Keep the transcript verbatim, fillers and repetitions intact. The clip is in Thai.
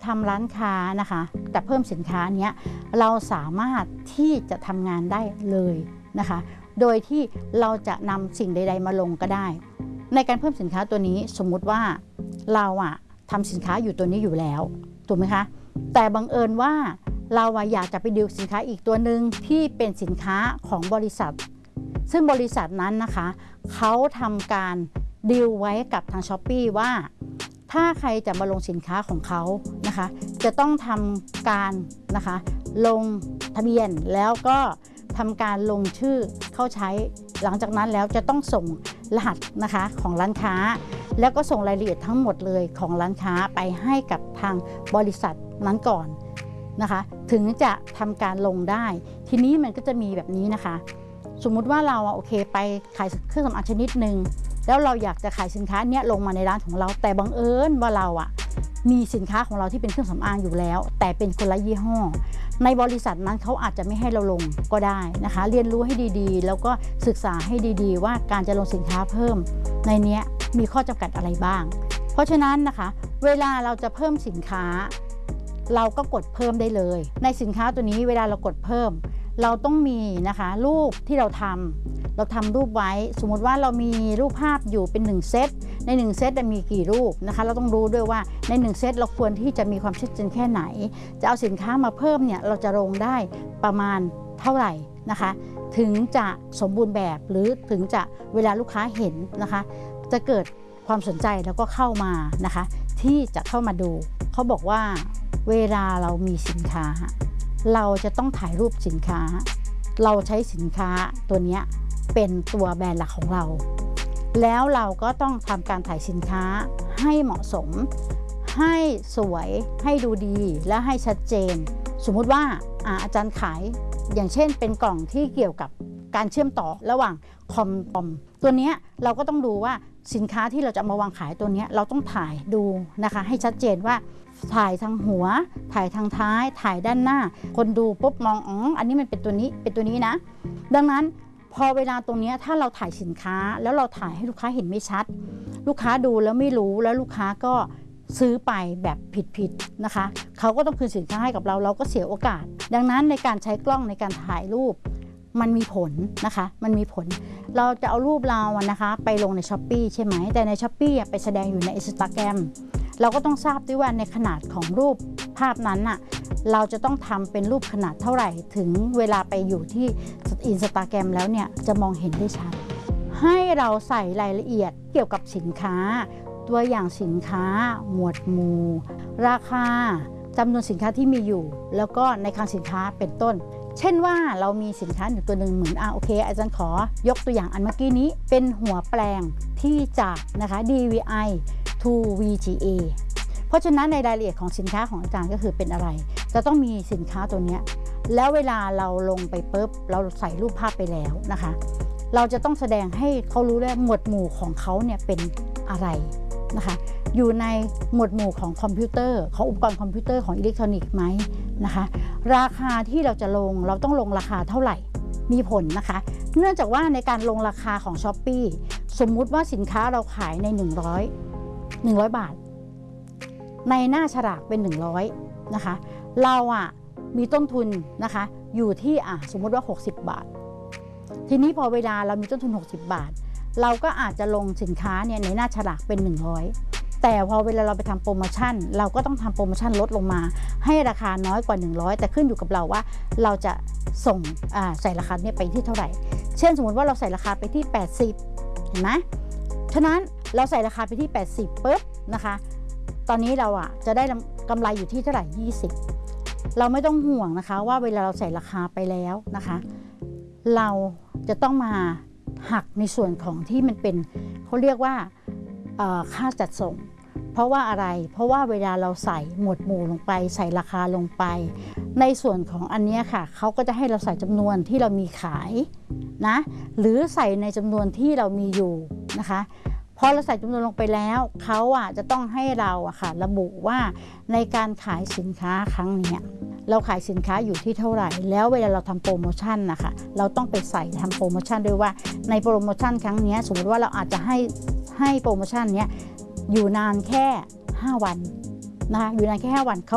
ำร้านค้านะคะแต่เพิ่มสินค้าเนี้ยเราสามารถที่จะทำงานได้เลยนะคะโดยที่เราจะนำสิ่งใดๆมาลงก็ได้ในการเพิ่มสินค้าตัวนี้สมมุติว่าเราอะทำสินค้าอยู่ตัวนี้อยู่แล้วถูกไหมคะแต่บังเอิญว่าเราอยากจะไปดิวสินค้าอีกตัวหนึ่งที่เป็นสินค้าของบริษัทซึ่งบริษัทนั้นนะคะเขาทำการดิวไว้กับทาง ช้อปปี้ ว่าถ้าใครจะมาลงสินค้าของเขานะคะจะต้องทำการนะคะลงทะเบียนแล้วก็ทำการลงชื่อเข้าใช้หลังจากนั้นแล้วจะต้องส่งรหัสนะคะของร้านค้าแล้วก็ส่งรายละเอียดทั้งหมดเลยของร้านค้าไปให้กับทางบริษัทนั้นก่อนนะคะถึงจะทำการลงได้ทีนี้มันก็จะมีแบบนี้นะคะสมมุติว่าเราโอเคไปขายเครื่องสำอางชนิดหนึ่งแล้วเราอยากจะขายสินค้าเนี้ยลงมาในร้านของเราแต่บังเอิญว่าเราอ่ะมีสินค้าของเราที่เป็นเครื่องสำอางอยู่แล้วแต่เป็นคนละยี่ห้อในบริษัทนั้นเขาอาจจะไม่ให้เราลงก็ได้นะคะเรียนรู้ให้ดีๆแล้วก็ศึกษาให้ดีๆว่าการจะลงสินค้าเพิ่มในเนี้ยมีข้อจำกัดอะไรบ้างเพราะฉะนั้นนะคะเวลาเราจะเพิ่มสินค้าเราก็กดเพิ่มได้เลยในสินค้าตัวนี้เวลาเรากดเพิ่มเราต้องมีนะคะรูปที่เราทำเราทำรูปไว้สมมติว่าเรามีรูปภาพอยู่เป็นหนึ่งเซตในหนึ่งเซตมีกี่รูปนะคะเราต้องรู้ด้วยว่าในหนึ่งเซตเราควรที่จะมีความชัดเจนแค่ไหนจะเอาสินค้ามาเพิ่มเนี่ยเราจะลงได้ประมาณเท่าไหร่นะคะถึงจะสมบูรณ์แบบหรือถึงจะเวลาลูกค้าเห็นนะคะจะเกิดความสนใจแล้วก็เข้ามานะคะที่จะเข้ามาดูเขาบอกว่าเวลาเรามีสินค้าเราจะต้องถ่ายรูปสินค้าเราใช้สินค้าตัวนี้เป็นตัวแบรนด์หลักของเราแล้วเราก็ต้องทำการถ่ายสินค้าให้เหมาะสมให้สวยให้ดูดีและให้ชัดเจนสมมุติว่าอาอาจารย์ขายอย่างเช่นเป็นกล่องที่เกี่ยวกับการเชื่อมต่อระหว่างคอมคอมตัวนี้เราก็ต้องดูว่าสินค้าที่เราจะมาวางขายตัวนี้เราต้องถ่ายดูนะคะให้ชัดเจนว่าถ่ายทางหัวถ่ายทางท้ายถ่ายด้านหน้าคนดูปุ๊บมองอ๋ออันนี้มันเป็นตัวนี้เป็นตัวนี้นะดังนั้นพอเวลาตรงนี้ถ้าเราถ่ายสินค้าแล้วเราถ่ายให้ลูกค้าเห็นไม่ชัดลูกค้าดูแล้วไม่รู้แล้วลูกค้าก็ซื้อไปแบบผิดๆนะคะเขาก็ต้องคืนสินค้าให้กับเราเราก็เสียโอกาสดังนั้นในการใช้กล้องในการถ่ายรูปมันมีผลนะคะมันมีผลเราจะเอารูปเรานะคะไปลงใน ช้อปปี้ ใช่ไหมแต่ใน ช้อปปี้ ไปแสดงอยู่ใน อินสตาแกรม เราก็ต้องทราบด้วยว่าในขนาดของรูปภาพนั้นน่ะเราจะต้องทำเป็นรูปขนาดเท่าไหร่ถึงเวลาไปอยู่ที่ อินสตาแกรม แล้วเนี่ยจะมองเห็นได้ชัดให้เราใส่รายละเอียดเกี่ยวกับสินค้าตัวอย่างสินค้าหมวดหมู่ราคาจำนวนสินค้าที่มีอยู่แล้วก็ในคลังสินค้าเป็นต้นเช่นว่าเรามีสินค้าอยู่ตัวหนึ่งเหมือนอ่ะโอเคอาจารย์ขอยกตัวอย่างอันเมื่อกี้นี้เป็นหัวแปลงที่จากนะคะ ดี วี ไอ to วี จี เอ เพราะฉะนั้นในรายละเอียดของสินค้าของอาจารย์ก็คือเป็นอะไรจะต้องมีสินค้าตัวนี้แล้วเวลาเราลงไปปุ๊บเราใส่รูปภาพไปแล้วนะคะเราจะต้องแสดงให้เขารู้ได้หมวดหมู่ของเขาเนี่ยเป็นอะไรนะคะอยู่ในหมวดหมู่ของคอมพิวเตอร์ของอุปกรณ์คอมพิวเตอร์ของอิเล็กทรอนิกส์ไหมนะคะราคาที่เราจะลงเราต้องลงราคาเท่าไหร่มีผลนะคะเนื่องจากว่าในการลงราคาของ ช้อปปี้ สมมุติว่าสินค้าเราขายในหนึ่งร้อย หนึ่งร้อยบาทในหน้าฉลากเป็นหนึ่งร้อยนะคะเราอ่ะมีต้นทุนนะคะอยู่ที่อ่ะสมมติว่าหกสิบบาททีนี้พอเวลาเรามีต้นทุนหกสิบบาทเราก็อาจจะลงสินค้าเนี่ยในหน้าฉลากเป็นหนึ่งร้อยแต่พอเวลาเราไปทำโปรโมชั่นเราก็ต้องทำโปรโมชั่นลดลงมาให้ราคาน้อยกว่าหนึ่งร้อยแต่ขึ้นอยู่กับเราว่าเราจะส่งใส่ราคาเนี่ยไปที่เท่าไหร่เช่นสมมติว่าเราใส่ราคาไปที่แปดสิบเห็นไหมฉะนั้นเราใส่ราคาไปที่แปดสิบปุ๊บนะคะตอนนี้เราอ่ะจะได้กำไรอยู่ที่เท่าไหร่ยี่สิบเราไม่ต้องห่วงนะคะว่าเวลาเราใส่ราคาไปแล้วนะคะเราจะต้องมาหักในส่วนของที่มันเป็นเขาเรียกว่าค่าจัดส่งเพราะว่าอะไรเพราะว่าเวลาเราใส่หมวดหมู่ลงไปใส่ราคาลงไปในส่วนของอันนี้ค่ะเขาก็จะให้เราใส่จำนวนที่เรามีขายนะหรือใส่ในจำนวนที่เรามีอยู่นะคะพอเราใส่จำนวนลงไปแล้วเขาอ่ะจะต้องให้เราอะค่ะระบุว่าในการขายสินค้าครั้งนี้เราขายสินค้าอยู่ที่เท่าไหร่แล้วเวลาเราทำโปรโมชั่นนะคะเราต้องไปใส่ทำโปรโมชั่นด้วยว่าในโปรโมชั่นครั้งนี้สมมติว่าเราอาจจะให้ให้โปรโมชั่นนี้อยู่นานแค่ห้าวันนะคะอยู่นานแค่ห้าวันเขา